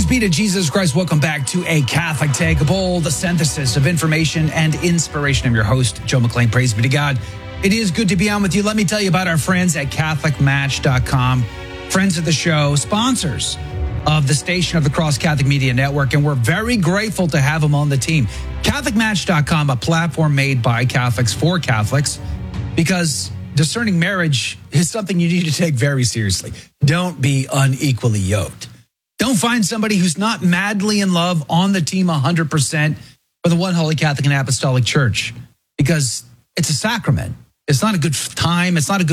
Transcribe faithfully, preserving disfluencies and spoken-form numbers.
be to Jesus Christ. Welcome back to A Catholic Take, a bold synthesis of information and inspiration. I'm your host, Joe McClain. Praise be to God. It is good to be on with you. Let me tell you about our friends at Catholic Match dot com, friends of the show, sponsors of the station of the Cross Catholic Media Network, and we're very grateful to have them on the team. Catholic Match dot com, a platform made by Catholics for Catholics, because discerning marriage is something you need to take very seriously. Don't be unequally yoked. Don't find somebody who's not madly in love on the team one hundred percent for the one Holy Catholic and Apostolic Church, because it's a sacrament. It's not a good time. It's not a good